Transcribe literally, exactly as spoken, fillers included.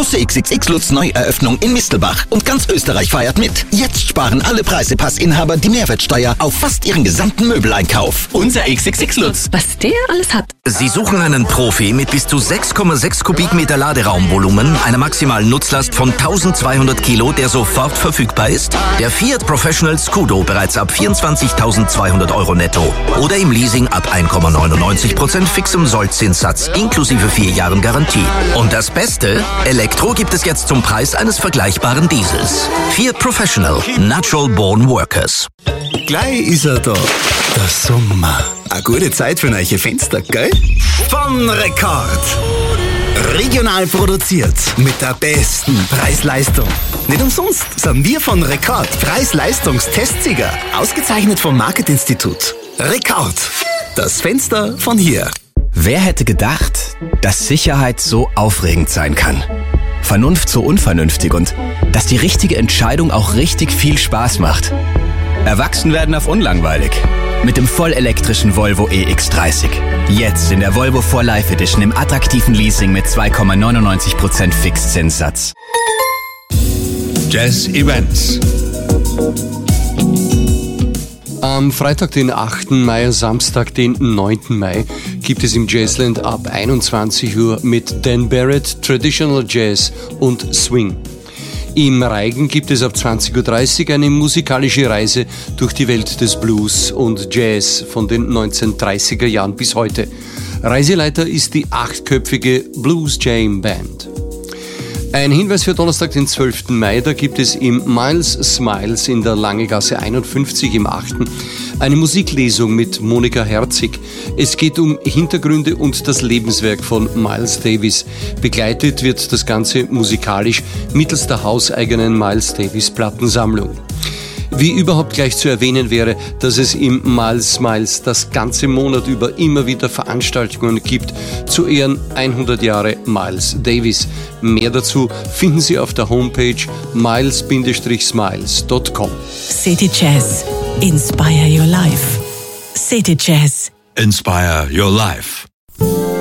Große X X X Lutz Neueröffnung in Mistelbach und ganz Österreich feiert mit. Jetzt sparen alle Preisepassinhaber die Mehrwertsteuer auf fast ihren gesamten Möbeleinkauf. Unser X X X Lutz. Was der alles hat. Sie suchen einen Profi mit bis zu sechs Komma sechs Kubikmeter Laderaumvolumen, einer maximalen Nutzlast von eintausendzweihundert Kilo, der sofort verfügbar ist? Der Fiat Professional Scudo bereits ab vierundzwanzigtausendzweihundert Euro netto oder im Leasing ab eins Komma neunundneunzig Prozent fixem Sollzinssatz inklusive vier Jahren Garantie. Und das Beste? Elektro gibt es jetzt zum Preis eines vergleichbaren Diesels. Fiat Professional. Natural Born Workers. Gleich ist er da. Der Sommer. Eine gute Zeit für neue Fenster, gell? Von Rekord. Regional produziert. Mit der besten Preis-Leistung. Nicht umsonst sind wir von Rekord Preis-Leistungstestsieger. Ausgezeichnet vom Market-Institut. Rekord. Das Fenster von hier. Wer hätte gedacht, dass Sicherheit so aufregend sein kann? Vernunft so unvernünftig und dass die richtige Entscheidung auch richtig viel Spaß macht. Erwachsen werden auf unlangweilig. Mit dem vollelektrischen Volvo E X dreißig. Jetzt in der Volvo vier Life Edition im attraktiven Leasing mit zwei Komma neunundneunzig Prozent Fixzinssatz. Jazz Events. Am Freitag, den achten Mai, Samstag, den neunten Mai, gibt es im Jazzland ab einundzwanzig Uhr mit Dan Barrett Traditional Jazz und Swing. Im Reigen gibt es ab zwanzig Uhr dreißig eine musikalische Reise durch die Welt des Blues und Jazz von den neunzehnhundertdreißiger Jahren bis heute. Reiseleiter ist die achtköpfige Blues Jam Band. Ein Hinweis für Donnerstag, den zwölften Mai, da gibt es im Miles Smiles in der Langegasse einundfünfzig im achten eine Musiklesung mit Monika Herzig. Es geht um Hintergründe und das Lebenswerk von Miles Davis. Begleitet wird das Ganze musikalisch mittels der hauseigenen Miles Davis Plattensammlung. Wie überhaupt gleich zu erwähnen wäre, dass es im Miles Smiles das ganze Monat über immer wieder Veranstaltungen gibt zu Ehren hundert Jahre Miles Davis. Mehr dazu finden Sie auf der Homepage miles smiles dot com. City Jazz. Inspire your life. City Jazz. Inspire your life.